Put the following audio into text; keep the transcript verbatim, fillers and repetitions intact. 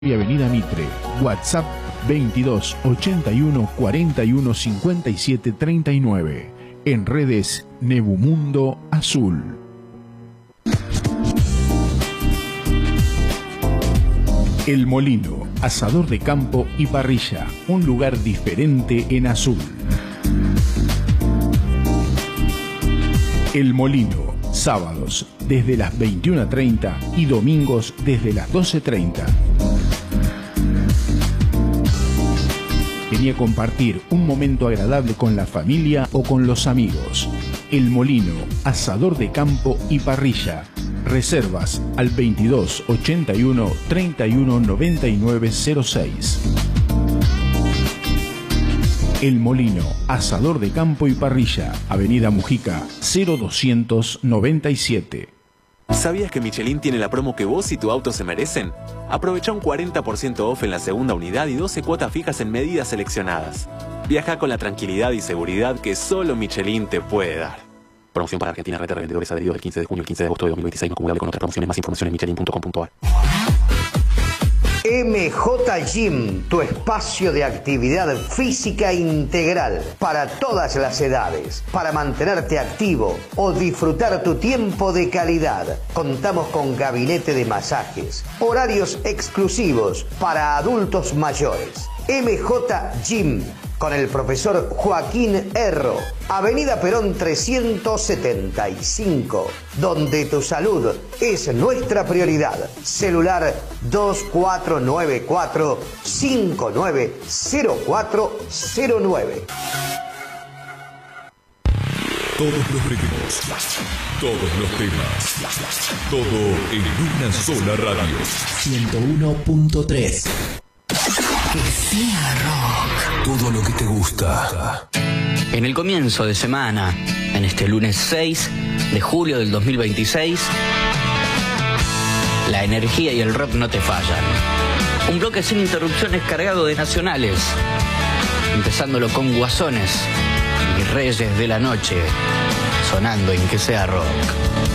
y Avenida Mitre. WhatsApp veintidós ochenta y uno cuarenta y uno cincuenta y siete treinta y nueve. En redes Nebumundo Azul. El Molino, asador de campo y parrilla, un lugar diferente en Azul. El Molino, sábados desde las veintiuna treinta y domingos desde las doce treinta. Venía a compartir un momento agradable con la familia o con los amigos. El Molino, asador de campo y parrilla. Reservas al veintidós ochenta y uno treinta y uno noventa y nueve cero seis. El Molino, asador de campo y parrilla, Avenida Mujica cero doscientos noventa y siete. ¿Sabías que Michelin tiene la promo que vos y tu auto se merecen? Aprovecha un cuarenta por ciento off en la segunda unidad y doce cuotas fijas en medidas seleccionadas. Viaja con la tranquilidad y seguridad que solo Michelin te puede dar. Promoción para Argentina, red de revendedores adheridos del quince de junio al quince de agosto de dos mil veintiséis, no acumulable con otras promociones. Más información en michelin punto com punto a r. M J Gym, tu espacio de actividad física integral para todas las edades, para mantenerte activo o disfrutar tu tiempo de calidad. Contamos con gabinete de masajes, horarios exclusivos para adultos mayores. M J Gym, con el profesor Joaquín Erro, Avenida Perón trescientos setenta y cinco, donde tu salud es nuestra prioridad. Celular dos cuatro nueve cuatro cinco nueve cero cuatro cero nueve. Todos los ritmos, todos los temas, todo en una sola radio. ciento uno punto tres. Que sea rock. Todo lo que te gusta. En el comienzo de semana, en este lunes seis de julio del dos mil veintiséis, la energía y el rock no te fallan. Un bloque sin interrupciones cargado de nacionales, empezándolo con Guasones y Reyes de la Noche, sonando en Que Sea Rock.